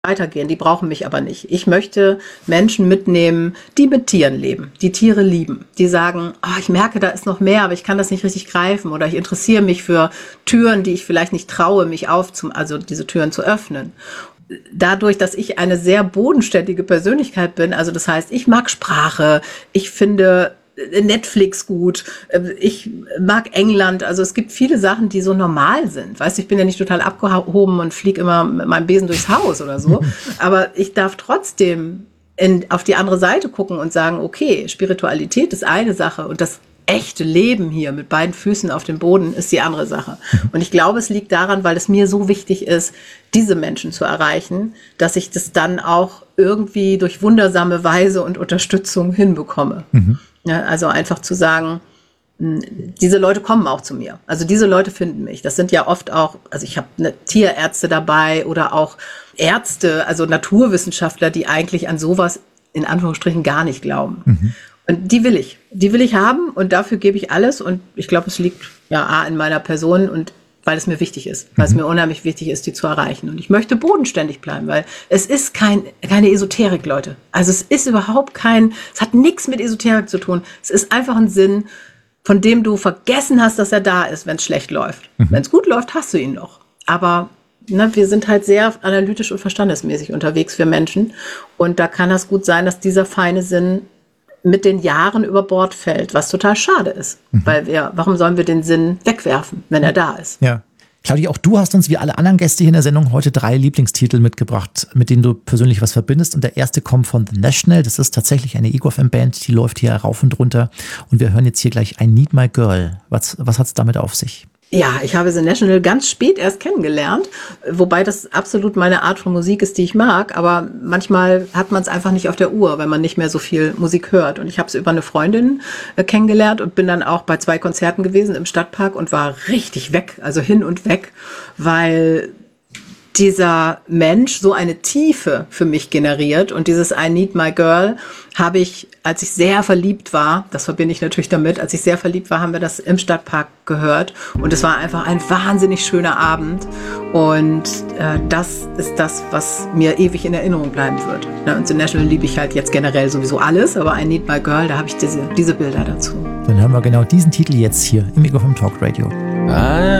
weitergehen, die brauchen mich aber nicht. Ich möchte Menschen mitnehmen, die mit Tieren leben, die Tiere lieben, die sagen, ich merke, da ist noch mehr, aber ich kann das nicht richtig greifen oder ich interessiere mich für Türen, die ich vielleicht nicht traue, also diese Türen zu öffnen. Dadurch, dass ich eine sehr bodenständige Persönlichkeit bin, also das heißt, ich mag Sprache, ich finde Netflix gut, ich mag England, also es gibt viele Sachen, die so normal sind. Weißt du, ich bin ja nicht total abgehoben und fliege immer mit meinem Besen durchs Haus oder so, aber ich darf trotzdem auf die andere Seite gucken und sagen, okay, Spiritualität ist eine Sache und das echte Leben hier mit beiden Füßen auf dem Boden ist die andere Sache. Und ich glaube, es liegt daran, weil es mir so wichtig ist, diese Menschen zu erreichen, dass ich das dann auch irgendwie durch wundersame Weise und Unterstützung hinbekomme. Ja, also einfach zu sagen, diese Leute kommen auch zu mir. Also diese Leute finden mich. Das sind ja oft auch, also ich habe Tierärzte dabei oder auch Ärzte, also Naturwissenschaftler, die eigentlich an sowas in Anführungsstrichen gar nicht glauben. Und die will ich haben und dafür gebe ich alles und ich glaube, es liegt ja in meiner Person und weil es mir wichtig ist, weil es mir unheimlich wichtig ist, die zu erreichen. Und ich möchte bodenständig bleiben, weil es ist keine Esoterik, Leute. Also es ist es hat nichts mit Esoterik zu tun. Es ist einfach ein Sinn, von dem du vergessen hast, dass er da ist, wenn es schlecht läuft. Wenn es gut läuft, hast du ihn noch. Aber wir sind halt sehr analytisch und verstandesmäßig unterwegs für Menschen. Und da kann das gut sein, dass dieser feine Sinn mit den Jahren über Bord fällt, was total schade ist. Weil warum sollen wir den Sinn wegwerfen, wenn er da ist? Ja. Claudia, auch du hast uns wie alle anderen Gäste hier in der Sendung heute 3 Lieblingstitel mitgebracht, mit denen du persönlich was verbindest. Und der erste kommt von The National. Das ist tatsächlich eine Ego-FM-Band, die läuft hier rauf und runter. Und wir hören jetzt hier gleich I Need My Girl. Was hat es damit auf sich? Ja, ich habe The National ganz spät erst kennengelernt, wobei das absolut meine Art von Musik ist, die ich mag, aber manchmal hat man es einfach nicht auf der Uhr, wenn man nicht mehr so viel Musik hört. Und ich habe es über eine Freundin kennengelernt und bin dann auch bei 2 Konzerten gewesen im Stadtpark und war richtig weg, also hin und weg, weil dieser Mensch so eine Tiefe für mich generiert und dieses I Need My Girl habe ich, als ich sehr verliebt war, das verbinde ich natürlich damit, als ich sehr verliebt war, haben wir das im Stadtpark gehört und es war einfach ein wahnsinnig schöner Abend und das ist das, was mir ewig in Erinnerung bleiben wird. Und The National liebe ich halt jetzt generell sowieso alles, aber I Need My Girl, da habe ich diese Bilder dazu. Dann hören wir genau diesen Titel jetzt hier im Ego vom Talk Radio.